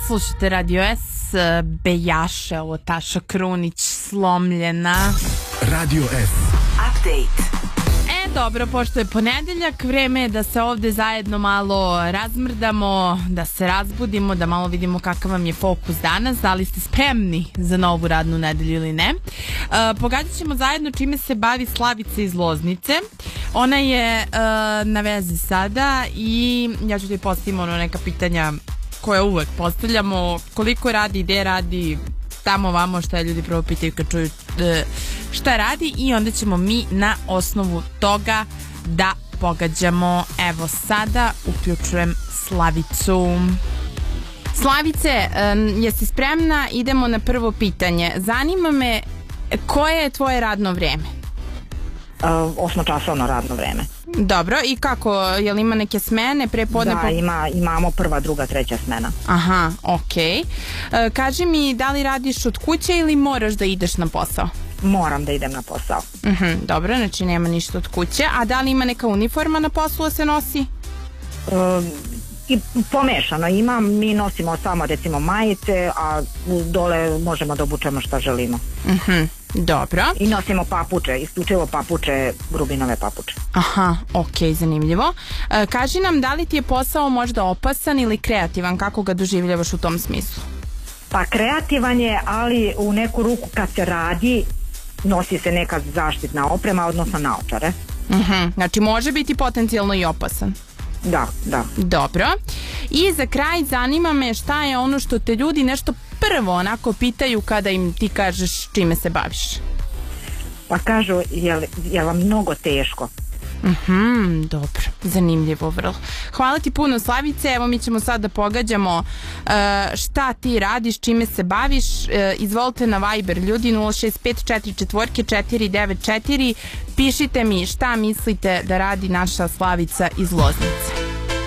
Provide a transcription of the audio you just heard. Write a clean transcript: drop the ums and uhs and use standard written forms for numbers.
Slušajte Radio S, Bejaše, ovo Taša Krunić, Slomljena. Radio S Update. Dobro, pošto je ponedeljak, vreme je da se ovde zajedno malo razmrdamo, da se razbudimo, da malo vidimo kakav vam je fokus danas, da li ste spremni za novu radnu nedelju ili ne. Pogađat ćemo zajedno čime se bavi Slavica iz Loznice. Ona je na vezi sada i ja ću ti postaviti neka pitanja koje uvek postavljamo, koliko radi, gde radi, tamo vamo, šta ljudi prvo pitaju kad čuju šta radi, i onda ćemo mi na osnovu toga da pogađamo. Evo sada uključujem Slavicu. Slavice, jesi spremna? Idemo na prvo pitanje. Zanima me koje je tvoje radno vreme? 8-časovno radno vreme. Dobro, i kako, je li ima neke smene? Prepodne da, imamo prva, druga, treća smena. Aha, okej. Kaži mi, da li radiš od kuće ili moraš da ideš na posao? Moram da idem na posao. Dobro, znači nema ništa od kuće. A da li ima neka uniforma na poslu da se nosi? I pomešano ima, mi nosimo samo recimo majice, a dole možemo da obučemo šta želimo. Dobro. I nosimo papuče, isključivo papuče, rubinove papuče. Aha, okej, zanimljivo. Kaži nam, da li ti je posao možda opasan ili kreativan, kako ga doživljavaš u tom smislu? Pa kreativan je, ali u neku ruku kad se radi nosi se neka zaštitna oprema, odnosno naočare. Znači može biti potencijalno i opasan. Da. Dobro. I za kraj zanima me šta je ono što te ljudi nešto prvo onako pitaju kada im ti kažeš čime se baviš. Pa kažu, je vam mnogo teško? Dobro, zanimljivo vrlo. Hvala ti puno, Slavice. Evo mi ćemo sad da pogađamo šta ti radiš, čime se baviš. Izvolite na Viber ljudi 065444994. Pišite mi šta mislite da radi naša Slavica iz Loznice.